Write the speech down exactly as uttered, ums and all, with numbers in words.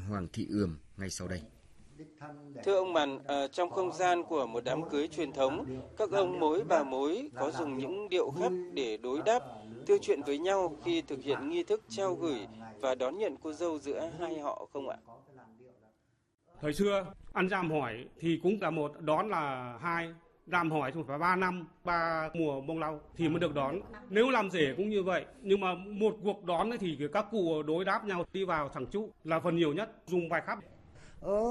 Hoàng Thị Ươm ngay sau đây. Thưa ông Màn, ở trong không gian của một đám cưới truyền thống, các ông mối bà mối có dùng những điệu khắp để đối đáp, tiêu chuyện với nhau khi thực hiện nghi thức trao gửi và đón nhận cô dâu giữa hai họ không ạ? Thời xưa, ăn dạm hỏi thì cũng cả một, đón là hai, dạm hỏi thì phải ba năm, ba mùa bông lau thì mới được đón. Nếu làm rể cũng như vậy, nhưng mà một cuộc đón thì các cụ đối đáp nhau đi vào thẳng trụ là phần nhiều nhất, dùng bài khắp.